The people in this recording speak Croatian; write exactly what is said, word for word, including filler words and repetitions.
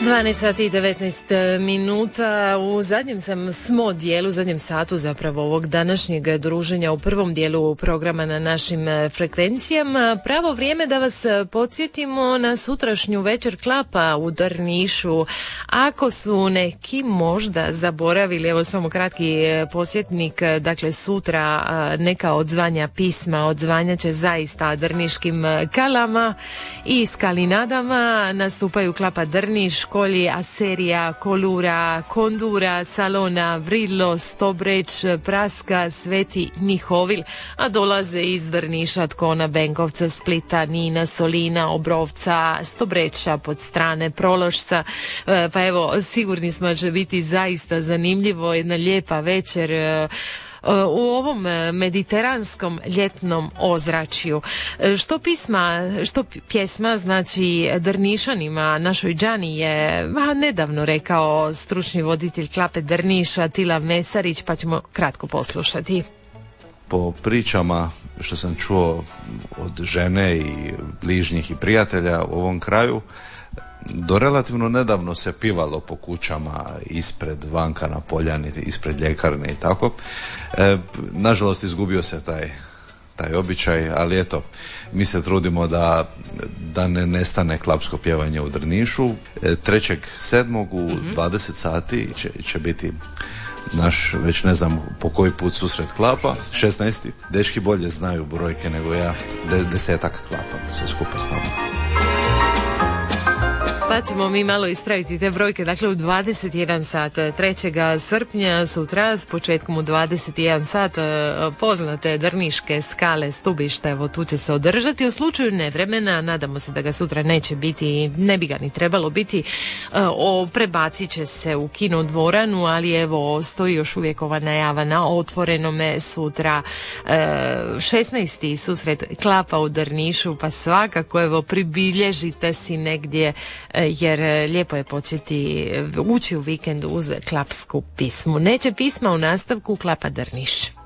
dvanaest sati i devetnaest minuta. U zadnjem sam smo dijelu, zadnjem satu zapravo ovog današnjeg druženja u prvom dijelu programa na našim frekvencijama. Pravo vrijeme da vas podsjetimo na sutrašnju večer klapa u Drnišu. Ako su neki možda zaboravili, evo samo kratki podsjetnik, dakle sutra neka odzvanja pisma odzvanja će zaista drniškim kalama i skalinadama. Nastupaju klapa Drniš, Kolje, Aserija, Kolura, Kondura, Salona, Vrillo, Stobreć, Praska, Sveti Mihovil, a dolaze iz Drniša, Tkona, Benkovca, Splita, Nina, Solina, Obrovca, Stobreča, pod strane Prološca. Pa evo, sigurni smo da će biti zaista zanimljivo, jedna lijepa večer u ovom mediteranskom ljetnom ozračju. Što pisma, što pjesma znači Drnišanima, našoj Džani je a, nedavno rekao stručni voditelj klape Drniša Tila Mesarić, pa ćemo kratko poslušati. Po pričama što sam čuo od žene i bližnjih i prijatelja u ovom kraju, do relativno nedavno se pivalo po kućama ispred vanka na poljani, ispred ljekarne i tako. E, nažalost izgubio se taj, taj običaj, ali eto, mi se trudimo da, da ne nestane klapsko pjevanje u Drnišu. E, trećeg sedmog u dvadeset sati će, će biti naš, već ne znam po koji put susret klapa, šesnaesti. Dečki bolje znaju brojke nego ja, de, desetak klapa, sve skupa s nama. Pa ćemo mi malo ispraviti te brojke. Dakle, u dvadeset jedan sat trećeg srpnja sutra s početkom u dvadeset jedan sat poznate drniške skale Stubište, evo tu će se održati. U slučaju nevremena, nadamo se da ga sutra neće biti, ne bi ga ni trebalo biti, o, prebacit će se u kino dvoranu, ali evo stoji još uvijek ova najava na otvorenome sutra šesnaesti susret klapa u Drnišu, pa svakako evo pribilježite si negdje, jer lijepo je početi ući u vikendu uz klapsku pismu. Neće pisma u nastavku klapa Drniš.